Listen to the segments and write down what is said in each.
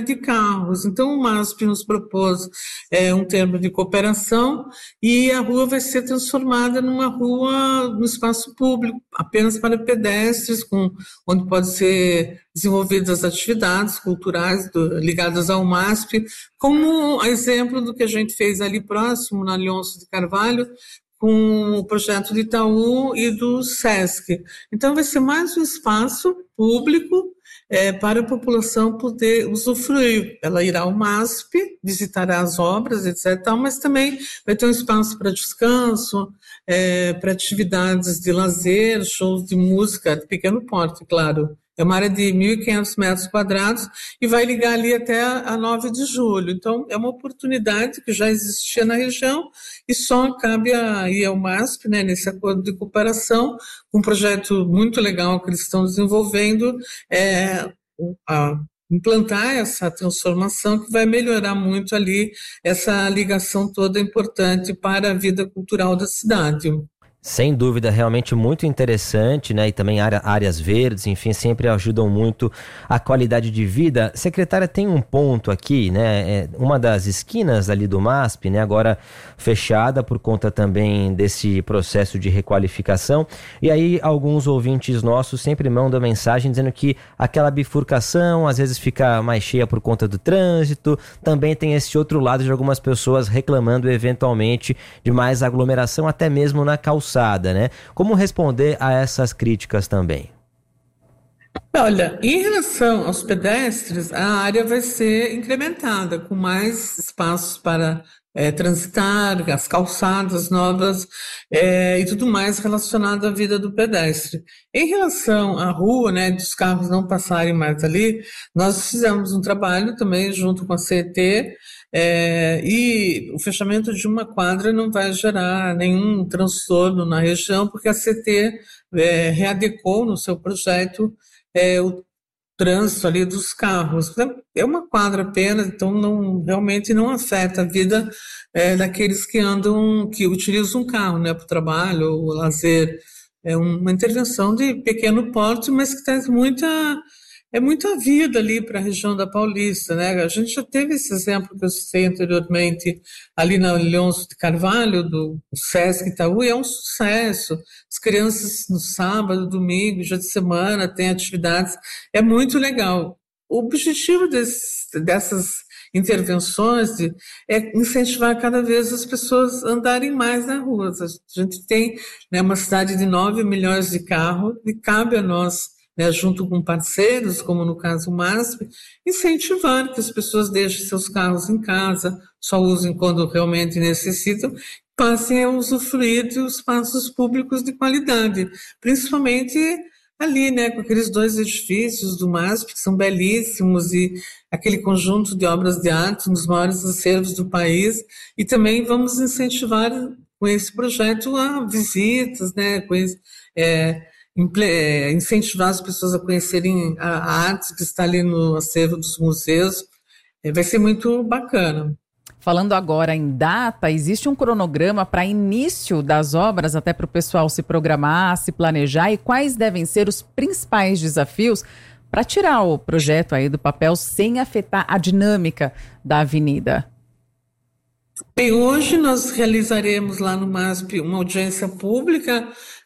de carros. Então, o MASP nos propôs um termo de cooperação e a rua vai ser transformada numa rua, no espaço público, apenas para pedestres, onde pode ser desenvolvidas atividades culturais ligadas ao MASP, como exemplo do que a gente fez ali próximo, na Leôncio de Carvalho, com o projeto de Itaú e do SESC. Então, vai ser mais um espaço público para a população poder usufruir. Ela irá ao MASP, visitará as obras, etc., mas também vai ter um espaço para descanso, para atividades de lazer, shows de música de pequeno porte, claro. É uma área de 1.500 metros quadrados e vai ligar ali até a 9 de julho. Então, é uma oportunidade que já existia na região e só cabe aí ao MASP, né, nesse acordo de cooperação, um projeto muito legal que eles estão desenvolvendo, a implantar essa transformação que vai melhorar muito ali essa ligação toda importante para a vida cultural da cidade. Sem dúvida, realmente muito interessante, né? E também áreas verdes, enfim, sempre ajudam muito a qualidade de vida. Secretária, tem um ponto aqui, né? Uma das esquinas ali do MASP, né? Agora fechada por conta também desse processo de requalificação. E aí alguns ouvintes nossos sempre mandam mensagem dizendo que aquela bifurcação às vezes fica mais cheia por conta do trânsito. Também tem esse outro lado de algumas pessoas reclamando eventualmente de mais aglomeração, até mesmo na calçada. Né? Como responder a essas críticas também? Olha, em relação aos pedestres, a área vai ser incrementada, com mais espaços para transitar, as calçadas novas e tudo mais relacionado à vida do pedestre. Em relação à rua, né, dos carros não passarem mais ali, nós fizemos um trabalho também junto com a CET, e o fechamento de uma quadra não vai gerar nenhum transtorno na região, porque a CT readequou no seu projeto o trânsito ali dos carros. É uma quadra apenas, então realmente não afeta a vida daqueles que utilizam um carro, né, para o trabalho ou lazer. É uma intervenção de pequeno porte, mas que traz muita vida ali para a região da Paulista, né? A gente já teve esse exemplo que eu citei anteriormente, ali na Leôncio de Carvalho, do SESC Itaú, e é um sucesso. As crianças no sábado, domingo, dia de semana, têm atividades, é muito legal. O objetivo dessas intervenções é incentivar cada vez as pessoas a andarem mais na rua. A gente tem, né, uma cidade de 9 milhões de carros e cabe a nós, né, junto com parceiros, como no caso o MASP, incentivar que as pessoas deixem seus carros em casa, só usem quando realmente necessitam, passem a usufruir de espaços públicos de qualidade, principalmente ali, né, com aqueles 2 edifícios do MASP, que são belíssimos, e aquele conjunto de obras de arte, um dos maiores acervos do país, e também vamos incentivar com esse projeto a visitas, né, incentivar as pessoas a conhecerem a arte que está ali no acervo dos museus. Vai ser muito bacana. Falando agora em data, existe um cronograma para início das obras, até para o pessoal se programar, se planejar, e quais devem ser os principais desafios para tirar o projeto aí do papel sem afetar a dinâmica da avenida? Bem, hoje nós realizaremos lá no MASP uma audiência pública.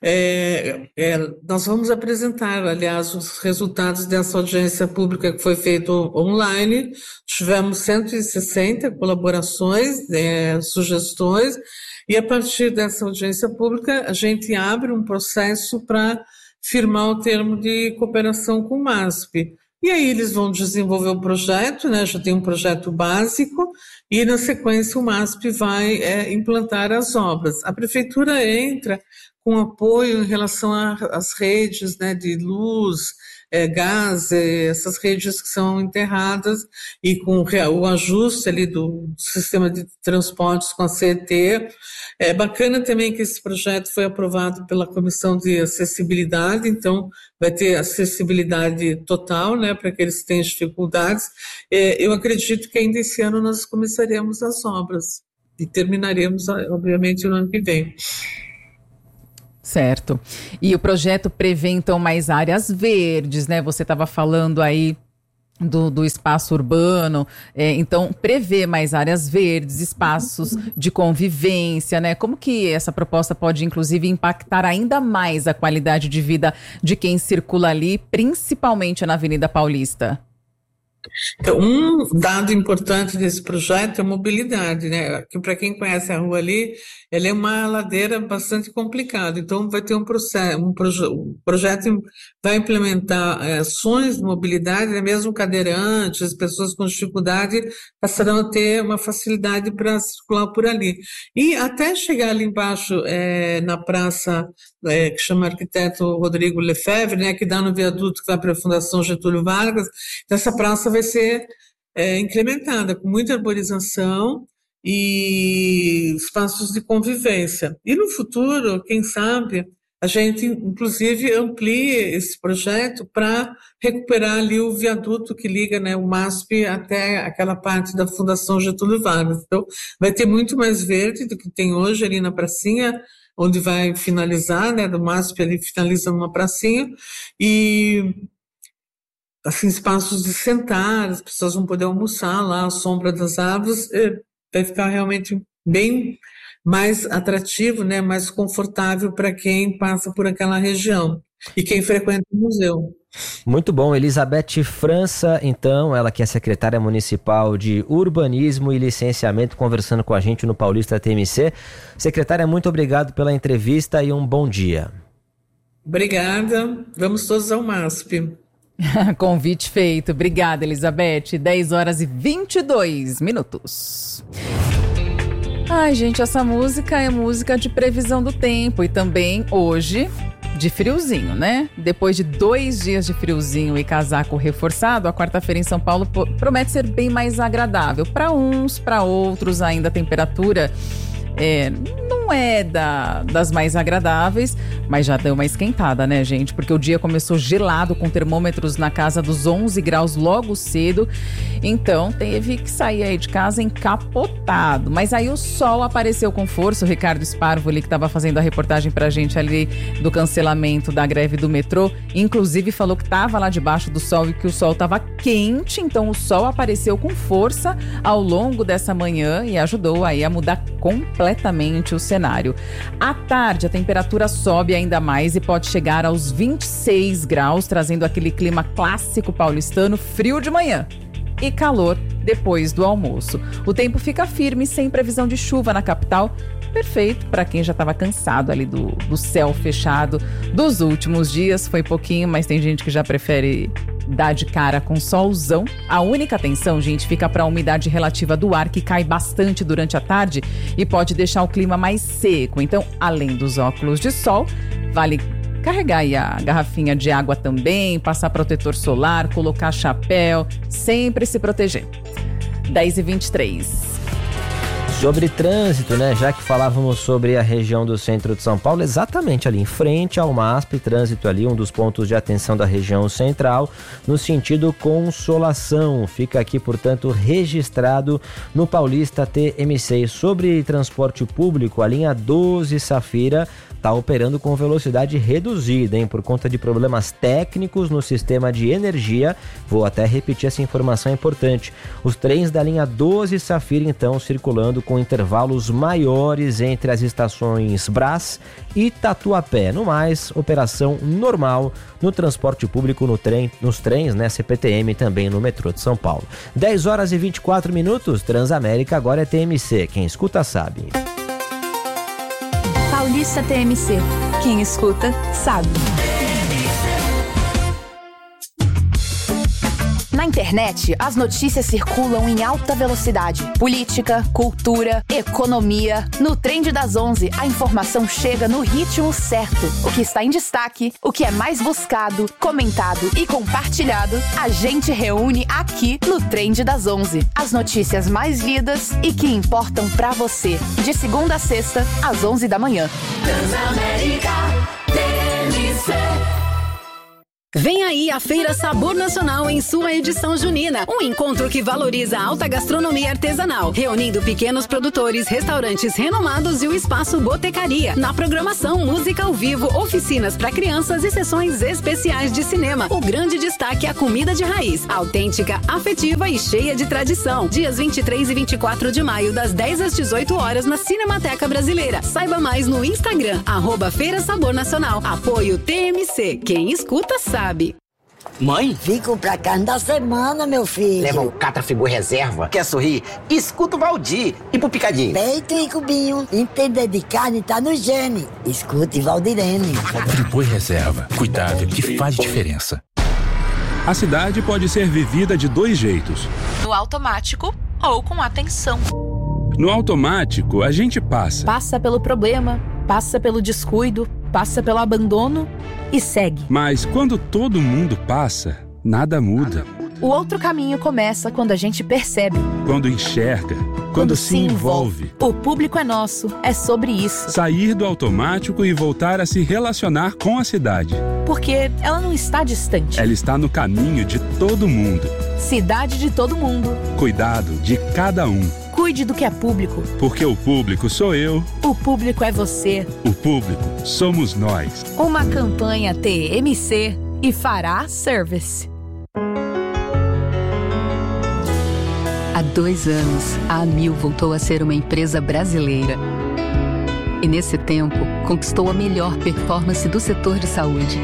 Nós vamos apresentar, aliás, os resultados dessa audiência pública que foi feita online. Tivemos 160 colaborações, sugestões, e a partir dessa audiência pública a gente abre um processo para firmar o termo de cooperação com o MASP. E aí eles vão desenvolver o projeto, né? Já tem um projeto básico, e na sequência o MASP vai implantar as obras. A prefeitura entra com apoio em relação às redes, né, de luz, gás, essas redes que são enterradas, e com o ajuste ali do sistema de transportes com a CET. É bacana também que esse projeto foi aprovado pela Comissão de Acessibilidade, então vai ter acessibilidade total, né, para aqueles que têm dificuldades. Eu acredito que ainda esse ano nós começaremos as obras e terminaremos, obviamente, no ano que vem. Certo. E o projeto prevê, então, mais áreas verdes, né? Você estava falando aí do espaço urbano, então prever mais áreas verdes, espaços de convivência, né? Como que essa proposta pode, inclusive, impactar ainda mais a qualidade de vida de quem circula ali, principalmente na Avenida Paulista? Então, um dado importante desse projeto é a mobilidade, né? Que para quem conhece a rua ali, ela é uma ladeira bastante complicada. Então, vai ter um projeto vai implementar ações de mobilidade, né? Mesmo cadeirantes, pessoas com dificuldade passarão a ter uma facilidade para circular por ali. E até chegar ali embaixo, na praça, que chama Arquiteto Rodrigo Lefebvre, né? Que dá no viaduto que vai para a Fundação Getúlio Vargas. Então, essa praça vai ser incrementada, com muita arborização e espaços de convivência. E no futuro, quem sabe, a gente, inclusive, amplie esse projeto para recuperar ali o viaduto que liga, né, o MASP até aquela parte da Fundação Getúlio Vargas. Então, vai ter muito mais verde do que tem hoje ali na pracinha, onde vai finalizar, né, do MASP ali finaliza numa pracinha, e assim, espaços de sentar, as pessoas vão poder almoçar lá à sombra das árvores, vai ficar realmente bem mais atrativo, né, mais confortável para quem passa por aquela região e quem frequenta o museu. Muito bom. Elizabeth França, então, ela que é secretária municipal de Urbanismo e Licenciamento, conversando com a gente no Paulista TMC. Secretária, muito obrigado pela entrevista e um bom dia. Obrigada. Vamos todos ao MASP. Convite feito. Obrigada, Elizabeth. 10h22. Ai, gente, essa música é música de previsão do tempo e também hoje de friozinho, né? Depois de 2 dias de friozinho e casaco reforçado, a quarta-feira em São Paulo promete ser bem mais agradável. Para uns, para outros, ainda a temperatura não é das mais agradáveis, mas já deu uma esquentada, né, gente? Porque o dia começou gelado, com termômetros na casa dos 11 graus logo cedo. Então, teve que sair aí de casa encapotado. Mas aí o sol apareceu com força. O Ricardo Sparvo ali, que estava fazendo a reportagem pra gente ali do cancelamento da greve do metrô, inclusive falou que estava lá debaixo do sol e que o sol estava quente. Então, o sol apareceu com força ao longo dessa manhã e ajudou aí a mudar completamente o cenário. À tarde, a temperatura sobe ainda mais e pode chegar aos 26 graus, trazendo aquele clima clássico paulistano, frio de manhã e calor depois do almoço. O tempo fica firme, sem previsão de chuva na capital, perfeito para quem já estava cansado ali do céu fechado dos últimos dias. Foi pouquinho, mas tem gente que já prefere dar de cara com solzão. A única atenção, gente, fica para a umidade relativa do ar, que cai bastante durante a tarde e pode deixar o clima mais seco. Então, além dos óculos de sol, vale carregar aí a garrafinha de água também, passar protetor solar, colocar chapéu, sempre se proteger. 10h23. Sobre trânsito, né? Já que falávamos sobre a região do centro de São Paulo, exatamente ali em frente ao MASP, trânsito ali, um dos pontos de atenção da região central, no sentido Consolação. Fica aqui, portanto, registrado no Paulista TMC. Sobre transporte público, a linha 12 Safira está operando com velocidade reduzida, hein? Por conta de problemas técnicos no sistema de energia. Vou até repetir essa informação importante. Os trens da linha 12 Safira, então, circulando com intervalos maiores entre as estações Brás e Tatuapé. No mais, operação normal no transporte público, nos trens, né, CPTM, também no metrô de São Paulo. 10h24, Transamérica agora é TMC. Quem escuta sabe. Paulista TMC. Quem escuta sabe. Na internet, as notícias circulam em alta velocidade. Política, cultura, economia. No Trend das 11, a informação chega no ritmo certo. O que está em destaque, o que é mais buscado, comentado e compartilhado, a gente reúne aqui no Trend das 11. As notícias mais lidas e que importam pra você. De segunda a sexta, às 11 da manhã. Transamérica TMC. Vem aí a Feira Sabor Nacional em sua edição junina. Um encontro que valoriza a alta gastronomia artesanal, reunindo pequenos produtores, restaurantes renomados e o espaço Botecaria. Na programação, música ao vivo, oficinas para crianças e sessões especiais de cinema. O grande destaque é a comida de raiz, autêntica, afetiva e cheia de tradição. Dias 23 e 24 de maio, das 10 às 18 horas, na Cinemateca Brasileira. Saiba mais no Instagram, @Feira Sabor Nacional. Apoio TMC. Quem escuta sabe. Mãe? Vim comprar carne da semana, meu filho. Leva um Catrafigura reserva. Quer sorrir? Escuta o Valdir. E pro picadinho? Peito e cubinho. Entender de carne tá no gene. Escute Valdirene. Friboi reserva. Cuidado que faz diferença. A cidade pode ser vivida de 2 jeitos. No automático ou com atenção. No automático, a gente passa. Passa pelo problema, passa pelo descuido, passa pelo abandono e segue. Mas quando todo mundo passa, nada muda. O outro caminho começa quando a gente percebe. Quando enxerga. Quando se envolve. O público é nosso, é sobre isso. Sair do automático e voltar a se relacionar com a cidade. Porque ela não está distante. Ela está no caminho de todo mundo. Cidade de todo mundo. Cuidado de cada um. Cuide do que é público. Porque o público sou eu. O público é você. O público somos nós. Uma campanha TMC e Fará Service. Há 2 anos, a Amil voltou a ser uma empresa brasileira. E nesse tempo, conquistou a melhor performance do setor de saúde.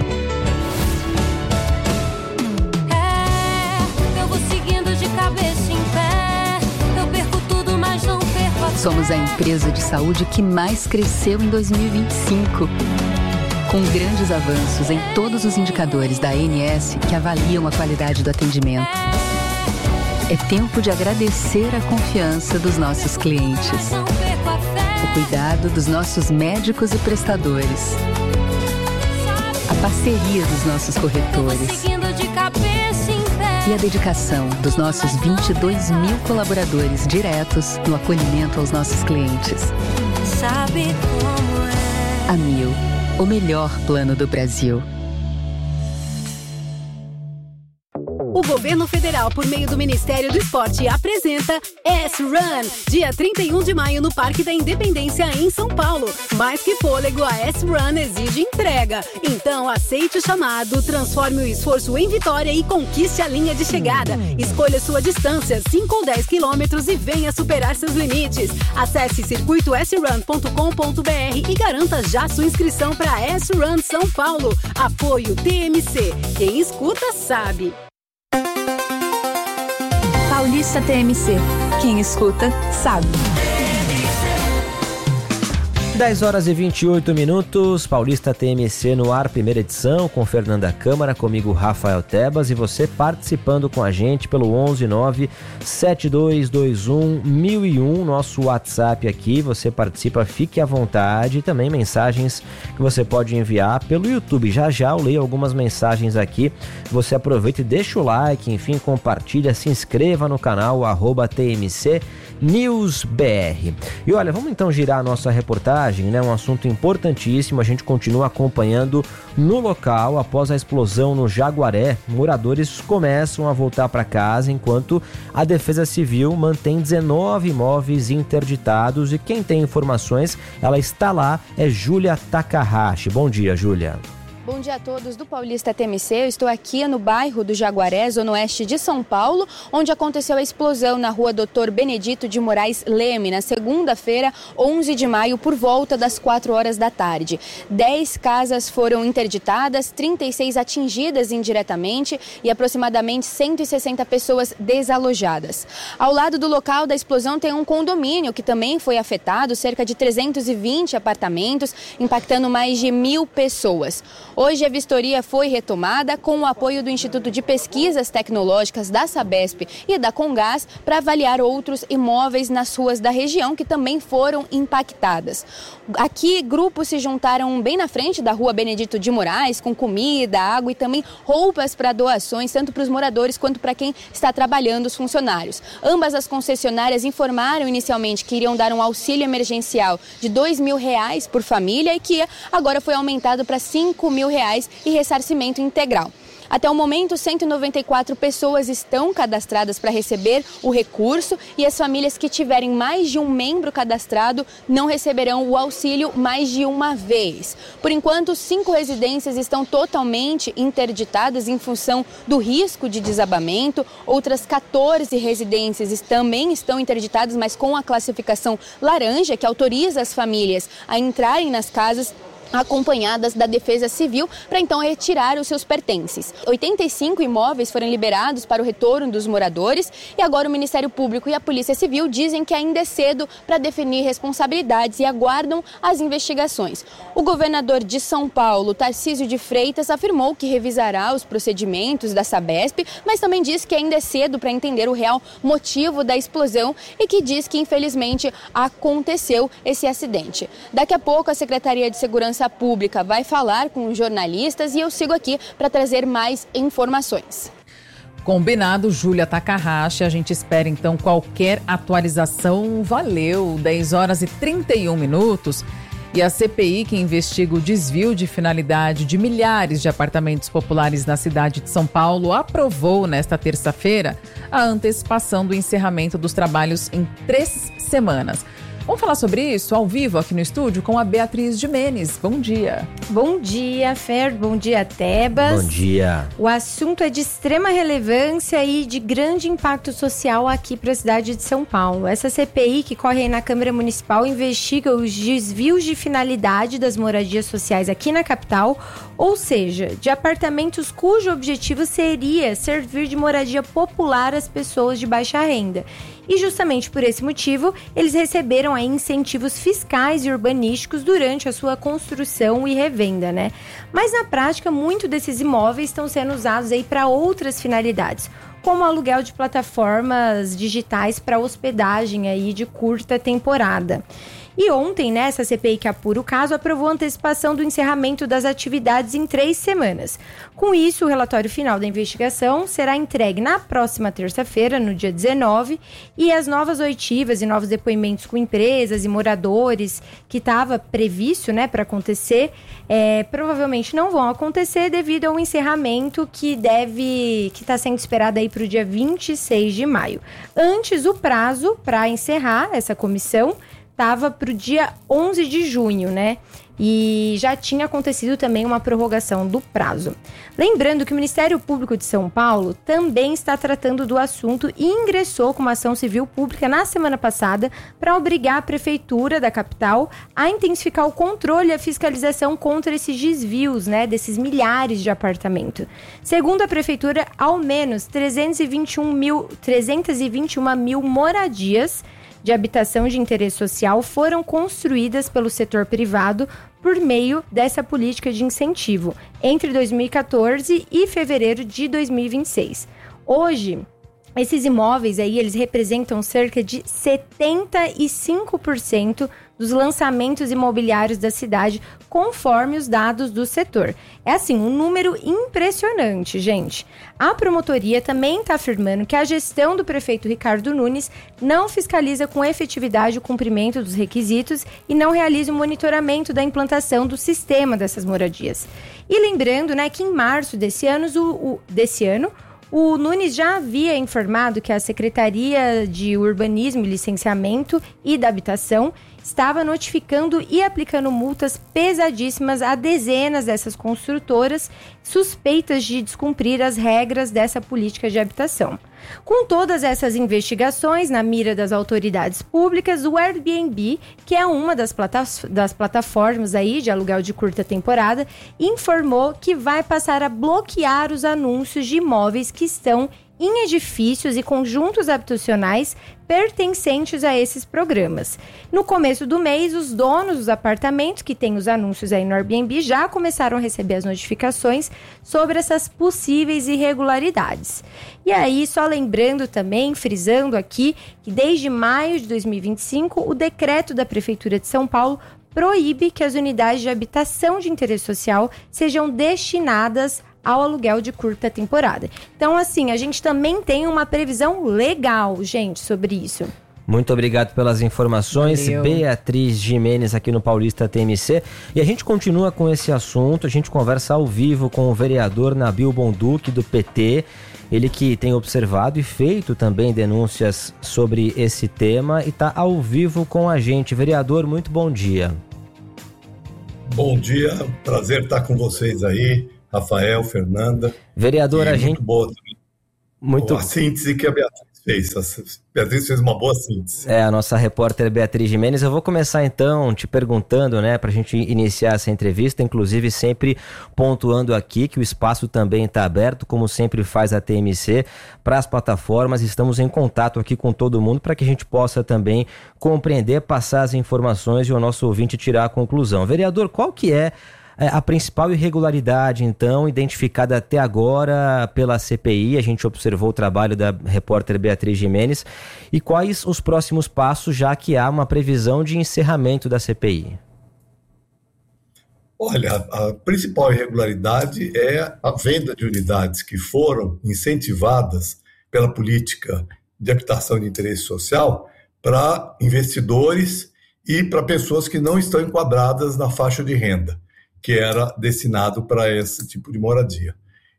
Eu vou seguindo de cabeça em pé. Eu perco tudo, mas não perco a fé. Somos a empresa de saúde que mais cresceu em 2025. Com grandes avanços em todos os indicadores da ANS que avaliam a qualidade do atendimento. É tempo de agradecer a confiança dos nossos clientes, o cuidado dos nossos médicos e prestadores, a parceria dos nossos corretores e a dedicação dos nossos 22 mil colaboradores diretos no acolhimento aos nossos clientes. Sabe como é? Amil, o melhor plano do Brasil. O governo federal, por meio do Ministério do Esporte, apresenta S-Run, dia 31 de maio no Parque da Independência, em São Paulo. Mais que fôlego, a S-Run exige entrega. Então, aceite o chamado, transforme o esforço em vitória e conquiste a linha de chegada. Escolha sua distância, 5 ou 10 quilômetros, e venha superar seus limites. Acesse circuitosrun.com.br e garanta já sua inscrição para a S-Run São Paulo. Apoio TMC. Quem escuta sabe. Paulista TMC. Quem escuta, sabe. 10 horas e 28 minutos, Paulista TMC no ar, primeira edição, com Fernanda Câmara, comigo Rafael Tebas e você participando com a gente pelo 119-7221-1001, nosso WhatsApp aqui, você participa, fique à vontade, e também mensagens que você pode enviar pelo YouTube. Já já eu leio algumas mensagens aqui, você aproveita e deixa o like, enfim, compartilha, se inscreva no canal @TMC News BR. E olha, vamos então girar a nossa reportagem, né? Um assunto importantíssimo, a gente continua acompanhando no local. Após a explosão no Jaguaré, moradores começam a voltar para casa, enquanto a Defesa Civil mantém 19 imóveis interditados, e quem tem informações, ela está lá, é Júlia Takahashi. Bom dia, Júlia. Bom dia a todos do Paulista TMC. Eu estou aqui no bairro do Jaguaré, zona oeste de São Paulo, onde aconteceu a explosão na rua Dr. Benedito de Moraes Leme, na segunda-feira, 11 de maio, por volta das 4 horas da tarde. 10 casas foram interditadas, 36 atingidas indiretamente e aproximadamente 160 pessoas desalojadas. Ao lado do local da explosão tem um condomínio que também foi afetado, cerca de 320 apartamentos, impactando mais de 1.000 pessoas. Hoje a vistoria foi retomada com o apoio do Instituto de Pesquisas Tecnológicas da Sabesp e da Congás para avaliar outros imóveis nas ruas da região que também foram impactadas. Aqui, grupos se juntaram bem na frente da rua Benedito de Moraes com comida, água e também roupas para doações, tanto para os moradores quanto para quem está trabalhando, os funcionários. Ambas as concessionárias informaram inicialmente que iriam dar um auxílio emergencial de R$2.000 por família e que agora foi aumentado para R$5.000 e ressarcimento integral. Até o momento, 194 pessoas estão cadastradas para receber o recurso e as famílias que tiverem mais de um membro cadastrado não receberão o auxílio mais de uma vez. Por enquanto, 5 residências estão totalmente interditadas em função do risco de desabamento. Outras 14 residências também estão interditadas, mas com a classificação laranja, que autoriza as famílias a entrarem nas casas acompanhadas da Defesa Civil para então retirar os seus pertences. 85 imóveis foram liberados para o retorno dos moradores e agora o Ministério Público e a Polícia Civil dizem que ainda é cedo para definir responsabilidades e aguardam as investigações. O governador de São Paulo, Tarcísio de Freitas, afirmou que revisará os procedimentos da Sabesp, mas também disse que ainda é cedo para entender o real motivo da explosão e que diz que infelizmente aconteceu esse acidente. Daqui a pouco a Secretaria de Segurança Pública vai falar com os jornalistas e eu sigo aqui para trazer mais informações. Combinado, Júlia Takahashi. A gente espera então qualquer atualização. Valeu, 10 horas e 31 minutos. E a CPI, que investiga o desvio de finalidade de milhares de apartamentos populares na cidade de São Paulo, aprovou nesta terça-feira a antecipação do encerramento dos trabalhos em 3 semanas. Vamos falar sobre isso ao vivo aqui no estúdio com a Beatriz Jimenez. Bom dia. Bom dia, Fer. Bom dia, Tebas. Bom dia. O assunto é de extrema relevância e de grande impacto social aqui para a cidade de São Paulo. Essa CPI que corre aí na Câmara Municipal investiga os desvios de finalidade das moradias sociais aqui na capital, ou seja, de apartamentos cujo objetivo seria servir de moradia popular às pessoas de baixa renda. E justamente por esse motivo, eles receberam aí incentivos fiscais e urbanísticos durante a sua construção e revenda, né? Mas na prática, muito desses imóveis estão sendo usados aí para outras finalidades, como aluguel de plataformas digitais para hospedagem aí de curta temporada. E ontem, essa CPI que apura o caso, aprovou a antecipação do encerramento das atividades em 3 semanas. Com isso, o relatório final da investigação será entregue na próxima terça-feira, no dia 19, e as novas oitivas e novos depoimentos com empresas e moradores que estava previsto, para acontecer, provavelmente não vão acontecer devido ao encerramento que está sendo esperado aí para o dia 26 de maio. Antes, o prazo para encerrar essa comissão estava para o dia 11 de junho, E já tinha acontecido também uma prorrogação do prazo. Lembrando que o Ministério Público de São Paulo também está tratando do assunto e ingressou com uma ação civil pública na semana passada para obrigar a Prefeitura da capital a intensificar o controle e a fiscalização contra esses desvios, desses milhares de apartamentos. Segundo a Prefeitura, ao menos 321 mil moradias de habitação de interesse social foram construídas pelo setor privado por meio dessa política de incentivo entre 2014 e fevereiro de 2026. Hoje, esses imóveis eles representam cerca de 75% dos lançamentos imobiliários da cidade, conforme os dados do setor. É um número impressionante, gente. A promotoria também está afirmando que a gestão do prefeito Ricardo Nunes não fiscaliza com efetividade o cumprimento dos requisitos e não realiza o monitoramento da implantação do sistema dessas moradias. E lembrando, que em março desse ano, o Nunes já havia informado que a Secretaria de Urbanismo, Licenciamento e da Habitação estava notificando e aplicando multas pesadíssimas a dezenas dessas construtoras suspeitas de descumprir as regras dessa política de habitação. Com todas essas investigações na mira das autoridades públicas, o Airbnb, que é uma das plataformas de aluguel de curta temporada, informou que vai passar a bloquear os anúncios de imóveis que estão em edifícios e conjuntos habitacionais pertencentes a esses programas. No começo do mês, os donos dos apartamentos que têm os anúncios no Airbnb já começaram a receber as notificações sobre essas possíveis irregularidades. E aí, só lembrando também, frisando aqui, que desde maio de 2025, o decreto da Prefeitura de São Paulo proíbe que as unidades de habitação de interesse social sejam destinadas ao aluguel de curta temporada. Então, a gente também tem uma previsão legal, gente, sobre isso. Muito obrigado pelas informações. Valeu. Beatriz Gimenez aqui no Paulista TMC. E a gente continua com esse assunto, a gente conversa ao vivo com o vereador Nabil Bonduque, do PT. Ele que tem observado e feito também denúncias sobre esse tema e está ao vivo com a gente. Vereador, muito bom dia. Bom dia, prazer estar com vocês aí, Rafael, Fernanda. Vereador, a gente... Muito boa a síntese que a Beatriz fez. A Beatriz fez uma boa síntese. É, a nossa repórter Beatriz Gimenez. Eu vou começar então te perguntando, né, pra gente iniciar essa entrevista, inclusive sempre pontuando aqui que o espaço também está aberto, como sempre faz a TMC, para as plataformas. Estamos em contato aqui com todo mundo para que a gente possa também compreender, passar as informações e o nosso ouvinte tirar a conclusão. Vereador, qual que é a principal irregularidade, então, identificada até agora pela CPI? A gente observou o trabalho da repórter Beatriz Gimenez. E quais os próximos passos, já que há uma previsão de encerramento da CPI? Olha, a principal irregularidade é a venda de unidades que foram incentivadas pela política de habitação de interesse social para investidores e para pessoas que não estão enquadradas na faixa de renda que era destinado para esse tipo de moradia.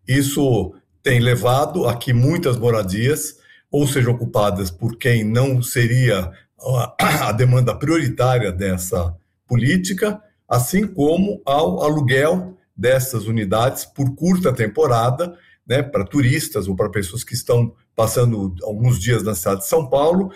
Isso tem levado a que muitas moradias ou sejam ocupadas por quem não seria a demanda prioritária dessa política, assim como ao aluguel dessas unidades por curta temporada, né, para turistas ou para pessoas que estão passando alguns dias na cidade de São Paulo,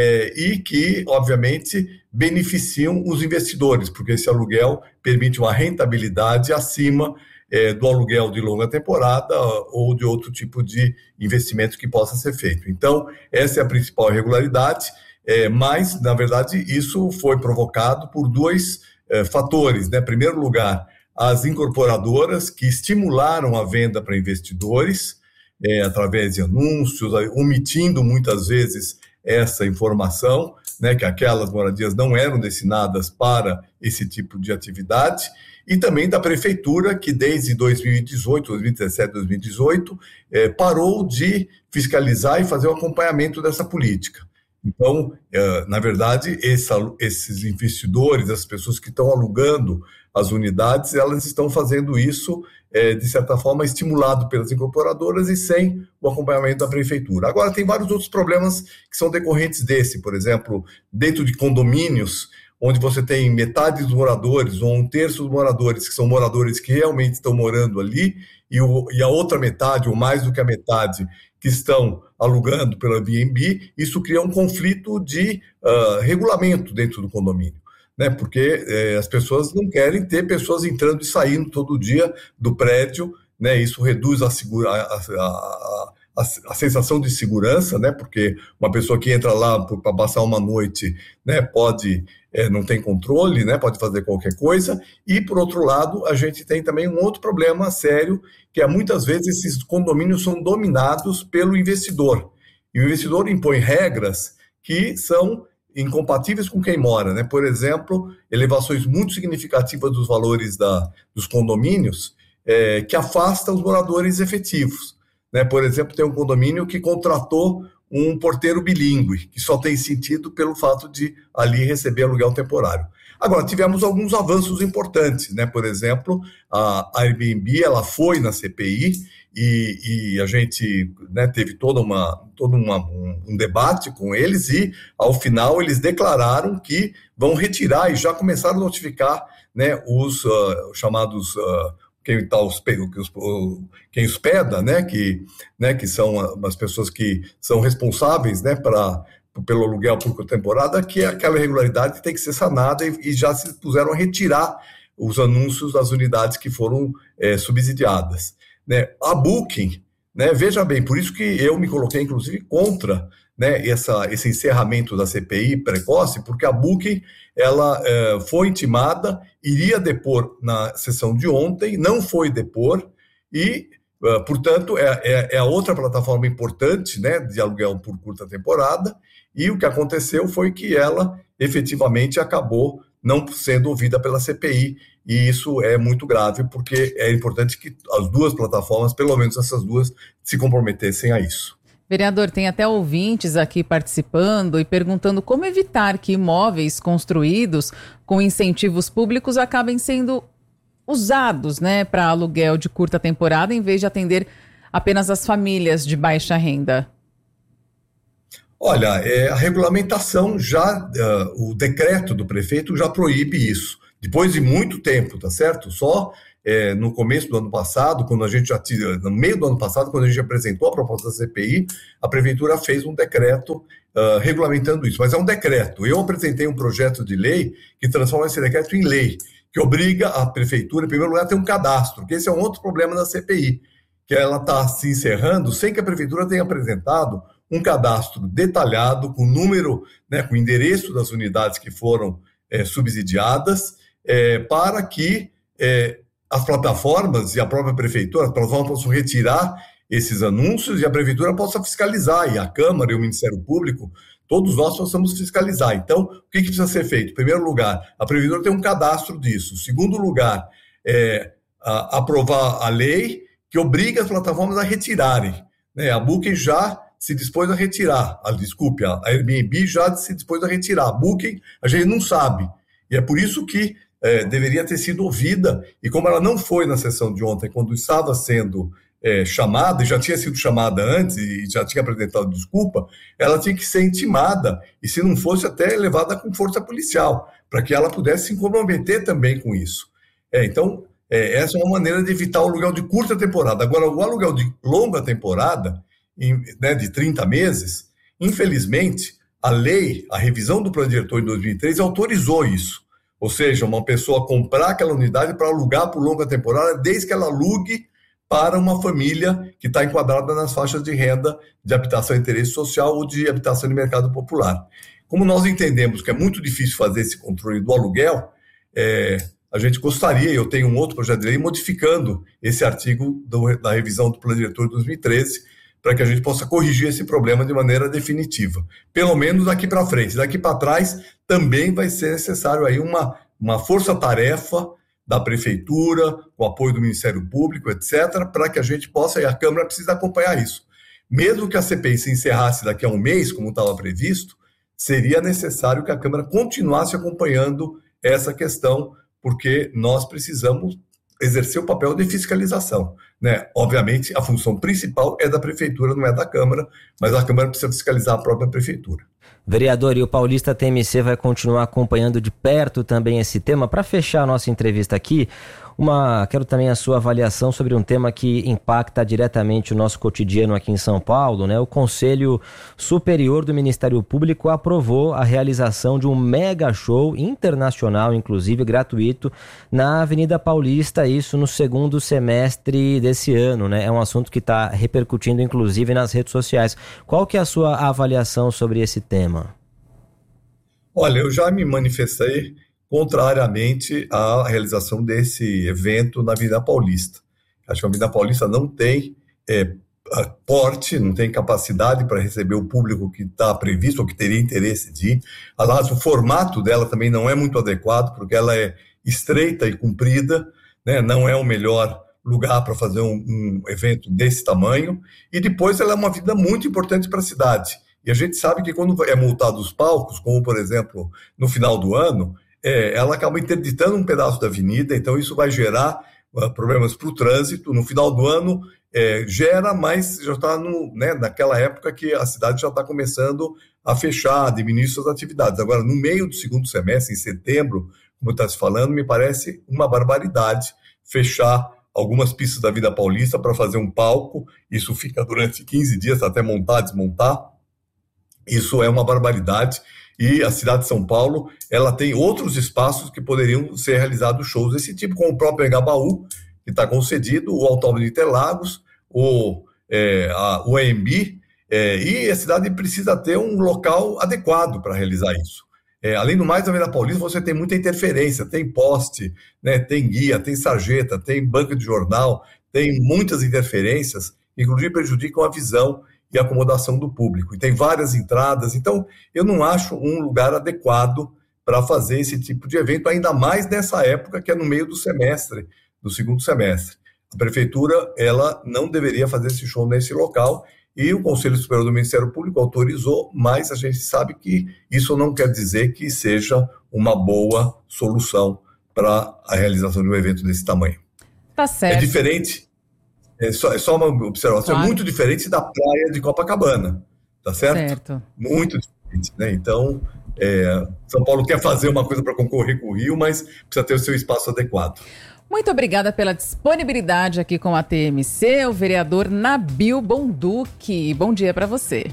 e que, obviamente, beneficiam os investidores, porque esse aluguel permite uma rentabilidade acima do aluguel de longa temporada ou de outro tipo de investimento que possa ser feito. Então, essa é a principal irregularidade, mas, na verdade, isso foi provocado por dois fatores, né? Em primeiro lugar, as incorporadoras que estimularam a venda para investidores, através de anúncios, omitindo muitas vezes essa informação, né, que aquelas moradias não eram destinadas para esse tipo de atividade, e também da prefeitura, que desde 2018, 2017, 2018, parou de fiscalizar e fazer o acompanhamento dessa política. Então, na verdade, esses investidores, as pessoas que estão alugando as unidades, elas estão fazendo isso, de certa forma, estimulado pelas incorporadoras e sem o acompanhamento da prefeitura. Agora, tem vários outros problemas que são decorrentes desse. Por exemplo, dentro de condomínios, onde você tem metade dos moradores ou um terço dos moradores que são moradores que realmente estão morando ali e a outra metade, ou mais do que a metade, que estão alugando pelo Airbnb, isso cria um conflito de regulamento dentro do condomínio, né? Porque as pessoas não querem ter pessoas entrando e saindo todo dia do prédio, né? Isso reduz a sensação de segurança, né? Porque uma pessoa que entra lá para passar uma noite, né, pode não tem controle, né? Pode fazer qualquer coisa. E, por outro lado, a gente tem também um outro problema sério, que é muitas vezes esses condomínios são dominados pelo investidor. E o investidor impõe regras que são incompatíveis com quem mora, né? Por exemplo, elevações muito significativas dos valores dos condomínios, que afastam os moradores efetivos, né? Por exemplo, tem um condomínio que contratou um porteiro bilíngue, que só tem sentido pelo fato de ali receber aluguel temporário. Agora, tivemos alguns avanços importantes, né? Por exemplo, a Airbnb, ela foi na CPI e a gente, né, teve todo um debate com eles e, ao final, eles declararam que vão retirar e já começaram a notificar, né, os chamados... quem hospeda, né, que são as pessoas que são responsáveis, né, pelo aluguel por temporada, que aquela irregularidade tem que ser sanada e já se puseram a retirar os anúncios das unidades que foram subsidiadas, né. A Booking, né, veja bem, por isso que eu me coloquei, inclusive, contra, né, esse encerramento da CPI precoce, porque a Booking, ela foi intimada, iria depor na sessão de ontem, não foi depor e, portanto, é a outra plataforma importante, né, de aluguel por curta temporada, e o que aconteceu foi que ela efetivamente acabou não sendo ouvida pela CPI, e isso é muito grave, porque é importante que as duas plataformas, pelo menos essas duas, se comprometessem a isso. Vereador, tem até ouvintes aqui participando e perguntando como evitar que imóveis construídos com incentivos públicos acabem sendo usados, né, para aluguel de curta temporada em vez de atender apenas as famílias de baixa renda. Olha, a regulamentação o decreto do prefeito já proíbe isso. Depois de muito tempo, tá certo? Só no começo do ano passado, no meio do ano passado, quando a gente apresentou a proposta da CPI, a prefeitura fez um decreto regulamentando isso. Mas é um decreto. Eu apresentei um projeto de lei que transforma esse decreto em lei, que obriga a prefeitura, em primeiro lugar, a ter um cadastro, que esse é um outro problema da CPI, que ela está se encerrando sem que a prefeitura tenha apresentado um cadastro detalhado, com número, né, com endereço das unidades que foram subsidiadas, para que as plataformas e a própria prefeitura, as plataformas possam retirar esses anúncios e a prefeitura possa fiscalizar, e a Câmara e o Ministério Público, todos nós possamos fiscalizar. Então, o que precisa ser feito? Em primeiro lugar, a prefeitura tem um cadastro disso. Em segundo lugar, aprovar a lei que obriga as plataformas a retirarem, né? A Booking já se dispôs a retirar, a Airbnb já se dispôs a retirar. A Booking, a gente não sabe. E é por isso que deveria ter sido ouvida, e como ela não foi na sessão de ontem, quando estava sendo chamada, e já tinha sido chamada antes, e já tinha apresentado desculpa, ela tinha que ser intimada, e se não fosse até levada com força policial, para que ela pudesse se comprometer também com isso. Então, essa é uma maneira de evitar o aluguel de curta temporada. Agora, o aluguel de longa temporada, né, de 30 meses, infelizmente, a lei, a revisão do plano diretor em 2003 autorizou isso. Ou seja, uma pessoa comprar aquela unidade para alugar por longa temporada, desde que ela alugue para uma família que está enquadrada nas faixas de renda de habitação de interesse social ou de habitação de mercado popular. Como nós entendemos que é muito difícil fazer esse controle do aluguel, a gente gostaria, eu tenho um outro projeto de lei modificando esse artigo da revisão do plano diretor de 2013, para que a gente possa corrigir esse problema de maneira definitiva. Pelo menos daqui para frente. Daqui para trás também vai ser necessário aí uma força-tarefa da Prefeitura, com apoio do Ministério Público, etc., para que a gente possa, e a Câmara precisa acompanhar isso. Mesmo que a CPI se encerrasse daqui a um mês, como estava previsto, seria necessário que a Câmara continuasse acompanhando essa questão, porque nós precisamos exercer o papel de fiscalização, né? Obviamente, a função principal é da Prefeitura, não é da Câmara, mas a Câmara precisa fiscalizar a própria Prefeitura. Vereador, e o Paulista TMC vai continuar acompanhando de perto também esse tema. Para fechar a nossa entrevista aqui, quero também a sua avaliação sobre um tema que impacta diretamente o nosso cotidiano aqui em São Paulo, né? O Conselho Superior do Ministério Público aprovou a realização de um mega show internacional, inclusive gratuito, na Avenida Paulista, isso no segundo semestre desse ano, né? É um assunto que está repercutindo, inclusive, nas redes sociais. Qual que é a sua avaliação sobre esse tema? Olha, eu já me manifestei contrariamente à realização desse evento na Avenida Paulista. Acho que a Avenida Paulista não tem porte, não tem capacidade para receber o público que está previsto ou que teria interesse de ir. Aliás, o formato dela também não é muito adequado, porque ela é estreita e comprida, né? Não é o melhor lugar para fazer um evento desse tamanho. E depois ela é uma avenida muito importante para a cidade. E a gente sabe que quando é multado os palcos, como por exemplo no final do ano, ela acaba interditando um pedaço da avenida, então isso vai gerar problemas para o trânsito. No final do ano gera, mas já está naquela época que a cidade já está começando a fechar, a diminuir suas atividades. Agora, no meio do segundo semestre, em setembro, como está se falando, me parece uma barbaridade fechar algumas pistas da Avenida Paulista para fazer um palco. Isso fica durante 15 dias até montar, desmontar. Isso é uma barbaridade. E a cidade de São Paulo, ela tem outros espaços que poderiam ser realizados shows desse tipo, como o próprio Engabaú, que está concedido, o Autódromo de Interlagos, o AMB, e a cidade precisa ter um local adequado para realizar isso. Além do mais, na Avenida Paulista você tem muita interferência, tem poste, né, tem guia, tem sarjeta, tem banca de jornal, tem muitas interferências, inclusive prejudicam a visão e a acomodação do público. E tem várias entradas, então eu não acho um lugar adequado para fazer esse tipo de evento, ainda mais nessa época que é no meio do semestre, do segundo semestre. A prefeitura, ela não deveria fazer esse show nesse local, e o Conselho Superior do Ministério Público autorizou, mas a gente sabe que isso não quer dizer que seja uma boa solução para a realização de um evento desse tamanho. Tá certo. É diferente, é só uma observação, claro. Muito diferente da praia de Copacabana, tá certo? Certo. Muito diferente, né? Então, São Paulo quer fazer uma coisa para concorrer com o Rio, mas precisa ter o seu espaço adequado. Muito obrigada pela disponibilidade aqui com a TMC, o vereador Nabil Bonduque. Bom dia para você.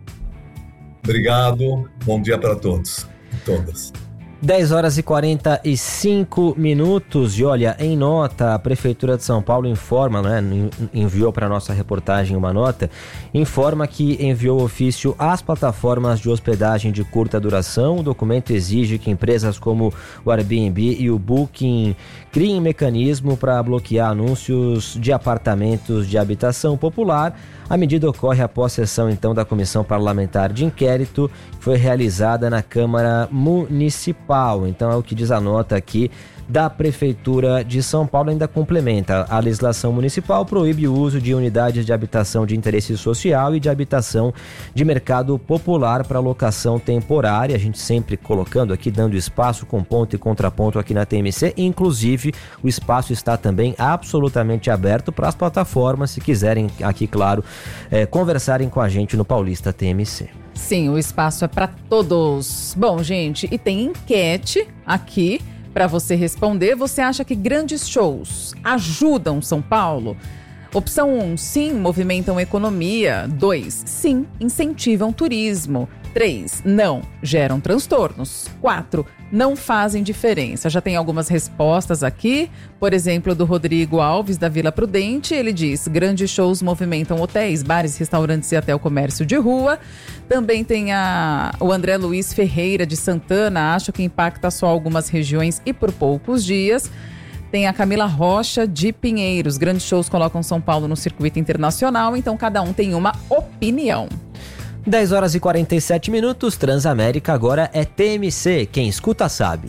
Obrigado, bom dia para todos e todas. 10 horas e 45 minutos e olha, em nota, a Prefeitura de São Paulo informa, enviou para a nossa reportagem uma nota, informa que enviou ofício às plataformas de hospedagem de curta duração. O documento exige que empresas como o Airbnb e o Booking criem mecanismo para bloquear anúncios de apartamentos de habitação popular. A medida ocorre após sessão, então, da Comissão Parlamentar de Inquérito, que foi realizada na Câmara Municipal. Então, é o que diz a nota aqui da Prefeitura de São Paulo. Ainda complementa: a legislação municipal proíbe o uso de unidades de habitação de interesse social e de habitação de mercado popular para locação temporária. A gente sempre colocando aqui, dando espaço com ponto e contraponto aqui na TMC. Inclusive, o espaço está também absolutamente aberto para as plataformas, se quiserem aqui, claro, conversarem com a gente no Paulista TMC. Sim, o espaço é para todos. Bom, gente, e tem enquete aqui para você responder. Você acha que grandes shows ajudam São Paulo? Opção 1, sim, movimentam economia. 2, sim, incentivam turismo. 3, não, geram transtornos. 4, não fazem diferença. Já tem algumas respostas aqui, por exemplo, do Rodrigo Alves, da Vila Prudente. Ele diz: grandes shows movimentam hotéis, bares, restaurantes e até o comércio de rua. Também tem o André Luiz Ferreira, de Santana. Acho que impacta só algumas regiões e por poucos dias. Tem a Camila Rocha, de Pinheiros. Grandes shows colocam São Paulo no circuito internacional, então cada um tem uma opinião. 10 horas e 47 minutos, Transamérica agora é TMC, quem escuta sabe.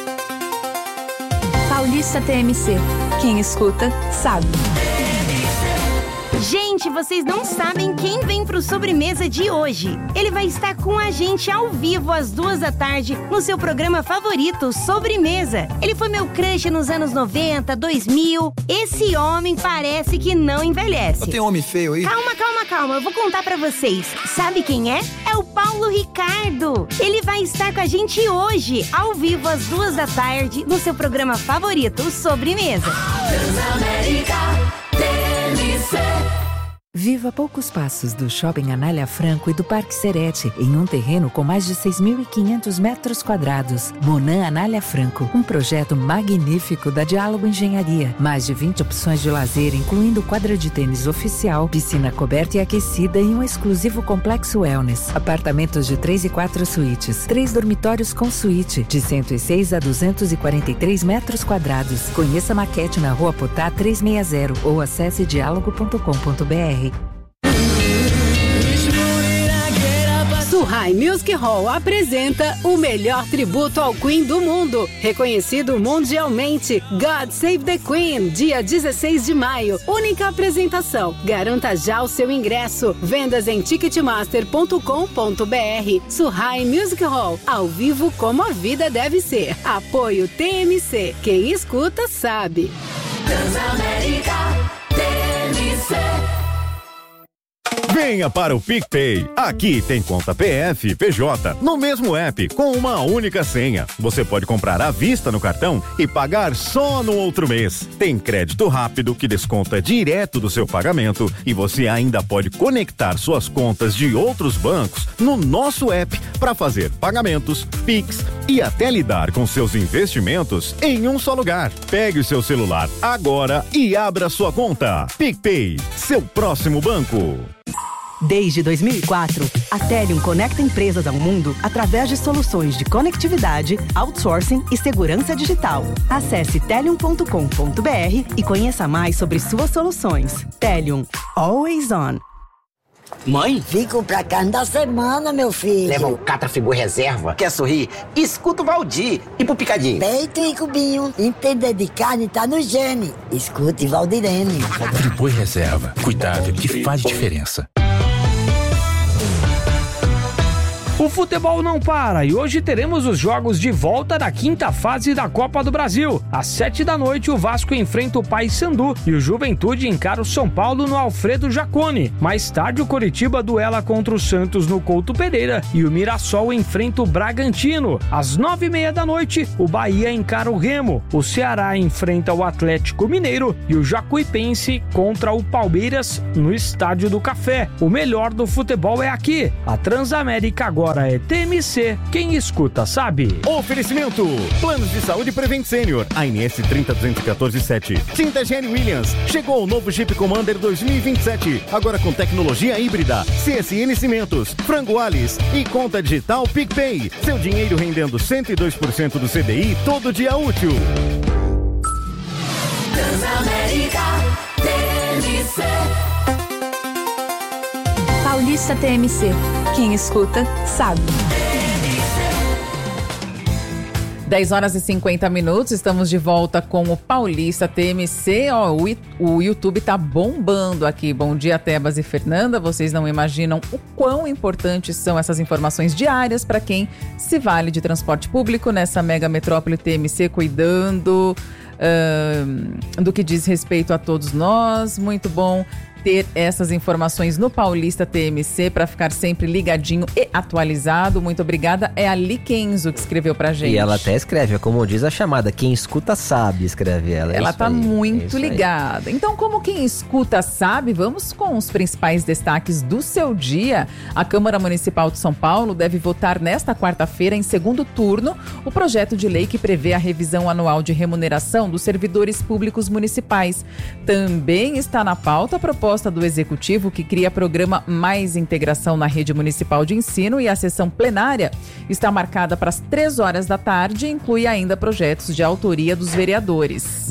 Paulista TMC, quem escuta sabe. Gente, vocês não sabem quem vem pro Sobremesa de hoje. Ele vai estar com a gente ao vivo às 14h no seu programa favorito, Sobremesa. Ele foi meu crush nos anos 90, 2000. Esse homem parece que não envelhece. Tem homem feio aí? Calma, eu vou contar pra vocês. Sabe quem é? É o Paulo Ricardo. Ele vai estar com a gente hoje, ao vivo às 14h, no seu programa favorito, Sobremesa. Transamérica TMC. Viva a poucos passos do Shopping Anália Franco e do Parque Serete, em um terreno com mais de 6.500 metros quadrados. Monan Anália Franco, um projeto magnífico da Diálogo Engenharia. Mais de 20 opções de lazer, incluindo quadra de tênis oficial, piscina coberta e aquecida e um exclusivo complexo wellness. Apartamentos de 3 e 4 suítes, 3 dormitórios com suíte, de 106 a 243 metros quadrados. Conheça a maquete na Rua Potá 360 ou acesse dialogo.com.br. Suhai Music Hall apresenta o melhor tributo ao Queen do mundo, reconhecido mundialmente. God Save the Queen, dia 16 de maio. Única apresentação. Garanta já o seu ingresso. Vendas em ticketmaster.com.br. Suhai Music Hall, ao vivo como a vida deve ser. Apoio TMC. Quem escuta sabe. Transamérica TMC. Venha para o PicPay. Aqui tem conta PF e PJ no mesmo app, com uma única senha. Você pode comprar à vista no cartão e pagar só no outro mês. Tem crédito rápido que desconta direto do seu pagamento e você ainda pode conectar suas contas de outros bancos no nosso app para fazer pagamentos, Pix e até lidar com seus investimentos em um só lugar. Pegue o seu celular agora e abra sua conta. PicPay, seu próximo banco. Desde 2004, a Telium conecta empresas ao mundo através de soluções de conectividade, outsourcing e segurança digital. Acesse telium.com.br e conheça mais sobre suas soluções. Telium, always on. Mãe? Fico pra carne da semana, meu filho. Leva o Catra Frigo Reserva. Quer sorrir? Escuta o Valdir. E pro Picadinho? Peito e cubinho. Entender de carne tá no gene. Escute Valdirene. Friboi Reserva. Cuidado que faz diferença. O futebol não para e hoje teremos os jogos de volta da 5ª fase da Copa do Brasil. Às 7h, o Vasco enfrenta o Paysandu e o Juventude encara o São Paulo no Alfredo Jaconi. Mais tarde, o Coritiba duela contra o Santos no Couto Pereira e o Mirassol enfrenta o Bragantino. Às 9h30, o Bahia encara o Remo, o Ceará enfrenta o Atlético Mineiro e o Jacuipense contra o Palmeiras no Estádio do Café. O melhor do futebol é aqui. A Transamérica agora é TMC. Quem escuta sabe. Oferecimento: Planos de Saúde Prevent Senior, ANS 30147. Tinta Gene Williams. Chegou o novo Jeep Commander 2027, agora com tecnologia híbrida. CSN Cimentos, Frango Alice e conta digital PicPay. Seu dinheiro rendendo 102% do CDI todo dia útil. Transamérica TMC. Paulista TMC. Quem escuta, sabe. 10h50, estamos de volta com o Paulista TMC. O YouTube tá bombando aqui. Bom dia, Tebas e Fernanda. Vocês não imaginam o quão importantes são essas informações diárias para quem se vale de transporte público nessa mega metrópole TMC, cuidando do que diz respeito a todos nós. Muito bom ter essas informações no Paulista TMC para ficar sempre ligadinho e atualizado. Muito obrigada. É a Li Kenzo que escreveu pra gente. E ela até escreve, como diz a chamada, quem escuta sabe, escreve ela. Ela tá muito ligada. Então, como quem escuta sabe, vamos com os principais destaques do seu dia. A Câmara Municipal de São Paulo deve votar nesta quarta-feira, em segundo turno, o projeto de lei que prevê a revisão anual de remuneração dos servidores públicos municipais. Também está na pauta a proposta do Executivo que cria programa Mais Integração na Rede Municipal de Ensino, e a sessão plenária está marcada para as 15h e inclui ainda projetos de autoria dos vereadores.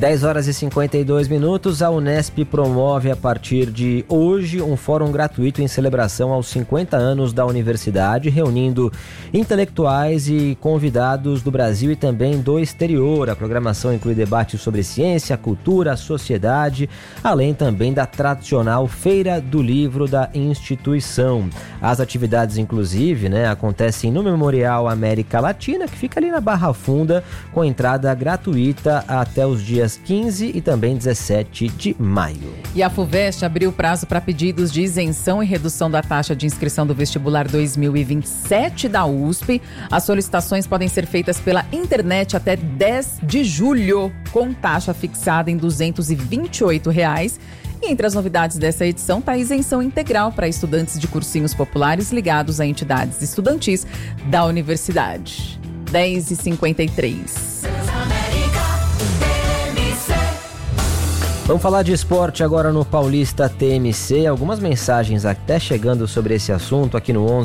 10h52, a Unesp promove a partir de hoje um fórum gratuito em celebração aos 50 anos da universidade, reunindo intelectuais e convidados do Brasil e também do exterior. A programação inclui debates sobre ciência, cultura, sociedade, além também da tradicional Feira do Livro da instituição. As atividades, inclusive, acontecem no Memorial América Latina, que fica ali na Barra Funda, com entrada gratuita até os dias 15 e também 17 de maio. E a FUVEST abriu prazo para pedidos de isenção e redução da taxa de inscrição do vestibular 2027 da USP. As solicitações podem ser feitas pela internet até 10 de julho, com taxa fixada em R$ 228. E entre as novidades dessa edição está a isenção integral para estudantes de cursinhos populares ligados a entidades estudantis da universidade. 10h53. Vamos falar de esporte agora no Paulista TMC. Algumas mensagens até chegando sobre esse assunto aqui no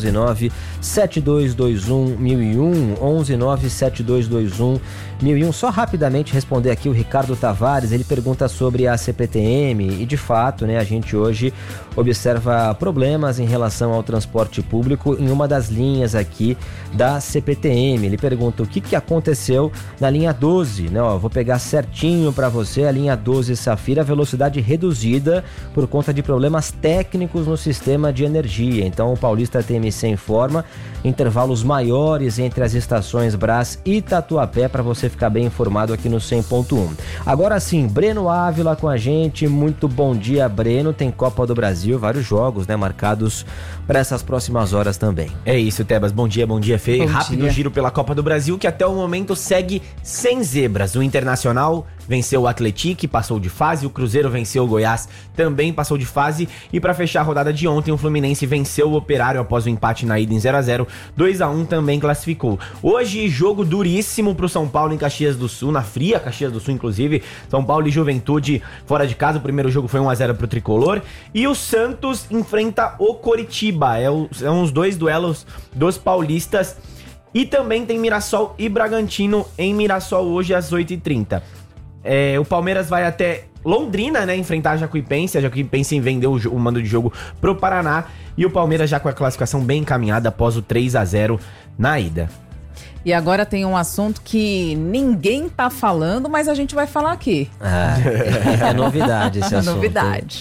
119-7221-1001, 119-7221-1001. Só rapidamente responder aqui o Ricardo Tavares, ele pergunta sobre a CPTM e de fato, a gente hoje observa problemas em relação ao transporte público em uma das linhas aqui da CPTM. Ele pergunta o que aconteceu na linha 12, vou pegar certinho para você, a linha 12 Safira, velocidade reduzida por conta de problemas técnicos no sistema de energia. Então o Paulista TMC informa intervalos maiores entre as estações Brás e Tatuapé para você ficar bem informado aqui no 100.1. Agora sim, Breno Ávila com a gente. Muito bom dia, Breno. Tem Copa do Brasil, vários jogos, marcados para essas próximas horas também. É isso, Tebas. Bom dia, Fê. Rápido dia. Giro pela Copa do Brasil, que até o momento segue sem zebras. O Internacional venceu o Atlético, passou de fase. O Cruzeiro venceu o Goiás, também passou de fase. E para fechar a rodada de ontem, o Fluminense venceu o Operário após o empate na ida em 0-0. 2-1 também classificou. Hoje, jogo duríssimo pro São Paulo em Caxias do Sul, na fria Caxias do Sul, inclusive. São Paulo e Juventude fora de casa. O primeiro jogo foi 1-0 pro Tricolor. E o Santos enfrenta o Coritiba. São os dois duelos dos paulistas. E também tem Mirassol e Bragantino em Mirassol hoje às 8h30. O Palmeiras vai até Londrina, enfrentar a Jacuipense. A Jacuipense vendeu o mando de jogo pro Paraná. E o Palmeiras já com a classificação bem encaminhada após o 3-0 na ida. E agora tem um assunto que ninguém tá falando, mas a gente vai falar aqui. É novidade esse assunto. Novidade.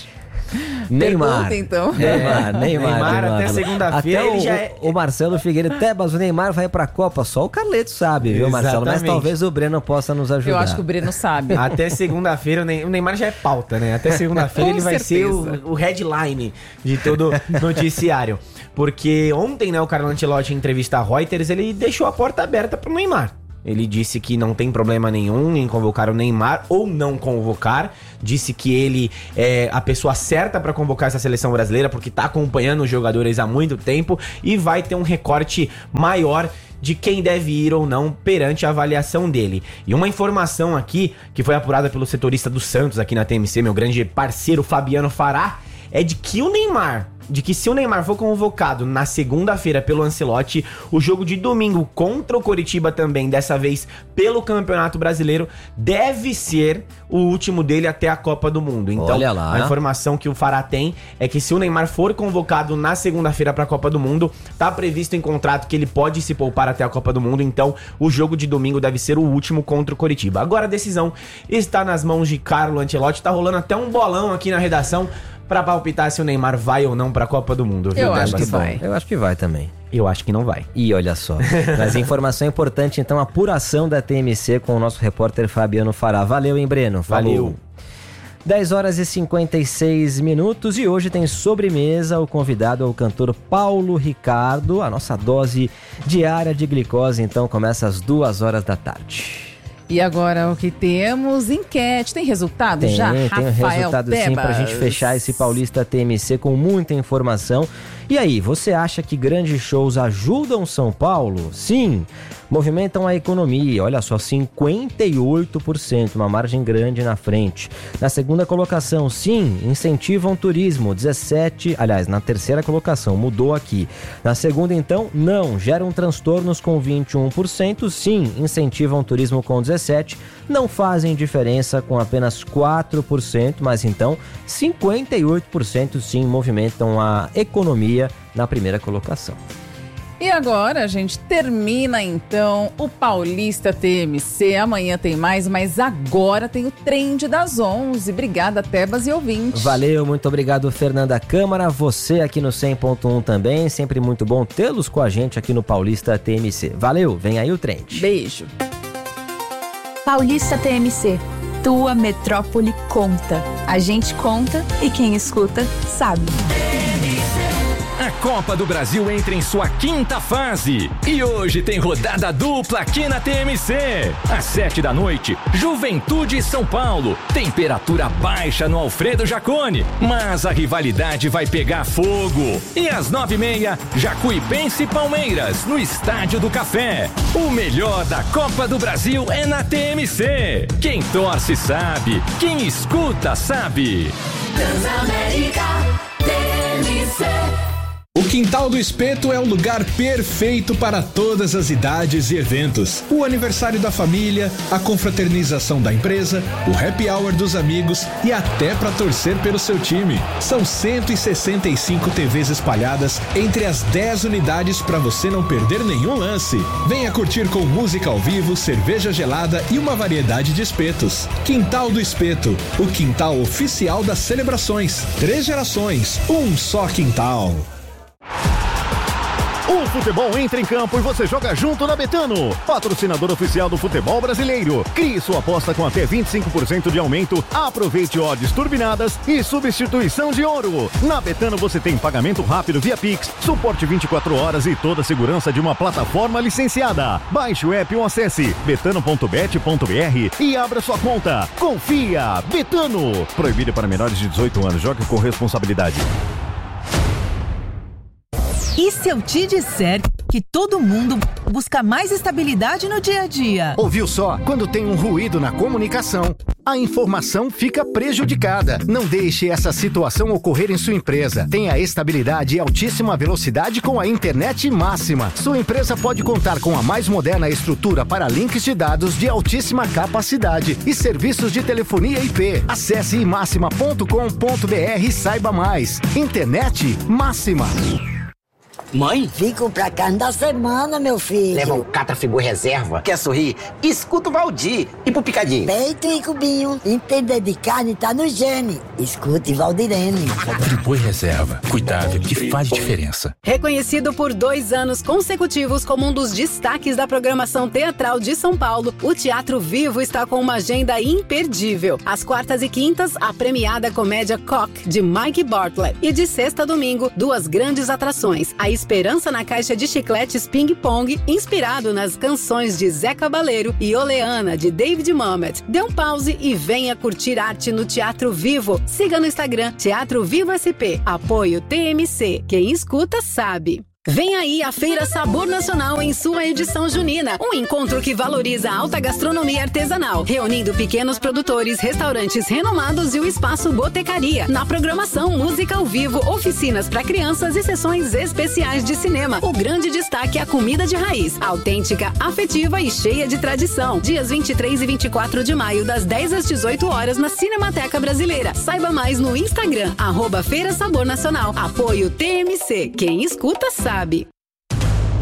Neymar. Pergunta, então. Neymar até segunda-feira ele já é... O Marcelo Figueiredo, mas o Neymar vai pra Copa, só o Carleto sabe, viu, Marcelo? Mas talvez o Breno possa nos ajudar. Eu acho que o Breno sabe. Até segunda-feira, o Neymar já é pauta, né? Até segunda-feira ele vai ser o headline de todo noticiário. Porque ontem, né, o Carlo Ancelotti, em entrevista à Reuters, ele deixou a porta aberta pro Neymar. Ele disse que não tem problema nenhum em convocar o Neymar ou não convocar. Disse que ele é a pessoa certa para convocar essa seleção brasileira porque tá acompanhando os jogadores há muito tempo e vai ter um recorte maior de quem deve ir ou não perante a avaliação dele. E uma informação aqui, que foi apurada pelo setorista do Santos aqui na TMC, meu grande parceiro Fabiano Fará, é de que se o Neymar for convocado na segunda-feira pelo Ancelotti, o jogo de domingo contra o Coritiba também, dessa vez pelo Campeonato Brasileiro, deve ser o último dele até a Copa do Mundo. Então, olha lá, a informação que o Fará tem é que se o Neymar for convocado na segunda-feira para a Copa do Mundo, tá previsto em contrato que ele pode se poupar até a Copa do Mundo, então o jogo de domingo deve ser o último contra o Coritiba. Agora a decisão está nas mãos de Carlo Ancelotti, tá rolando até um bolão aqui na redação pra palpitar se o Neymar vai ou não pra Copa do Mundo. Viu, eu acho que vai. Eu acho que vai também. Eu acho que não vai. E olha só. Mas informação importante, então, apuração da TMC com o nosso repórter Fabiano Fará. Valeu, hein, Breno? Valeu. 10 horas e 56 minutos e hoje tem sobremesa. O convidado é o cantor Paulo Ricardo. A nossa dose diária de glicose, então, começa às 2 horas da tarde. E agora o que temos? Enquete. Tem resultado já? Tem um resultado sim pra gente fechar esse Paulista TMC com muita informação. E aí, você acha que grandes shows ajudam São Paulo? Sim. Movimentam a economia, olha só, 58%, uma margem grande na frente. Na segunda colocação, sim, incentivam o turismo, 17%, aliás, na terceira colocação, mudou aqui. Na segunda, então, não, geram transtornos com 21%, sim, incentivam o turismo com 17%, não fazem diferença com apenas 4%, mas então 58% sim movimentam a economia na primeira colocação. E agora a gente termina então o Paulista TMC. Amanhã tem mais, mas agora tem o Trend das 11. Obrigada, Tebas e ouvintes. Valeu, muito obrigado, Fernanda Câmara. Você aqui no 100.1 também. Sempre muito bom tê-los com a gente aqui no Paulista TMC. Valeu, vem aí o Trend. Beijo. Paulista TMC. Tua metrópole conta. A gente conta e quem escuta sabe. A Copa do Brasil entra em sua 5ª fase e hoje tem rodada dupla aqui na TMC. Às 7 da noite, Juventude e São Paulo. Temperatura baixa no Alfredo Jaconi, mas a rivalidade vai pegar fogo. E às 9h30, Jacuipense e Palmeiras, no Estádio do Café. O melhor da Copa do Brasil é na TMC. Quem torce sabe, quem escuta sabe. Transamérica TMC. O Quintal do Espeto é o lugar perfeito para todas as idades e eventos. O aniversário da família, a confraternização da empresa, o happy hour dos amigos e até para torcer pelo seu time. São 165 TVs espalhadas entre as 10 unidades para você não perder nenhum lance. Venha curtir com música ao vivo, cerveja gelada e uma variedade de espetos. Quintal do Espeto, o quintal oficial das celebrações. 3 gerações, um só quintal. O futebol entra em campo e você joga junto na Betano, patrocinador oficial do futebol brasileiro. Crie sua aposta com até 25% de aumento, aproveite odds turbinadas e substituição de ouro. Na Betano você tem pagamento rápido via Pix, suporte 24 horas e toda a segurança de uma plataforma licenciada. Baixe o app ou acesse betano.bet.br e abra sua conta. Confia! Betano! Proibido para menores de 18 anos. Jogue com responsabilidade. E se eu te disser que todo mundo busca mais estabilidade no dia a dia? Ouviu só? Quando tem um ruído na comunicação, a informação fica prejudicada. Não deixe essa situação ocorrer em sua empresa. Tenha estabilidade e altíssima velocidade com a internet máxima. Sua empresa pode contar com a mais moderna estrutura para links de dados de altíssima capacidade e serviços de telefonia IP. Acesse imaxima.com.br e saiba mais. Internet máxima. Mãe? Fico pra carne da semana, meu filho. Leva um Catrafigu reserva. Quer sorrir? Escuta o Valdir. E pro picadinho? Peito e cubinho. Entender de carne tá no gene. Escute Valdirene. Friboi reserva. Cuidado que faz diferença. Reconhecido por 2 anos consecutivos como um dos destaques da programação teatral de São Paulo, o Teatro Vivo está com uma agenda imperdível. Às quartas e quintas, a premiada comédia Cock, de Mike Bartlett. E de sexta a domingo, 2 grandes atrações. A Esperança na Caixa de Chicletes Ping Pong, inspirado nas canções de Zé Cabaleiro, e Oleana, de David Mamet. Dê um pause e venha curtir arte no Teatro Vivo. Siga no Instagram, Teatro Vivo SP. Apoio TMC. Quem escuta sabe. Vem aí a Feira Sabor Nacional em sua edição junina. Um encontro que valoriza a alta gastronomia artesanal, reunindo pequenos produtores, restaurantes renomados e o espaço Botecaria. Na programação, música ao vivo, oficinas para crianças e sessões especiais de cinema. O grande destaque é a comida de raiz, autêntica, afetiva e cheia de tradição. Dias 23 e 24 de maio, das 10 às 18 horas, na Cinemateca Brasileira. Saiba mais no Instagram, @Feira Sabor Nacional. Apoio TMC. Quem escuta sabe.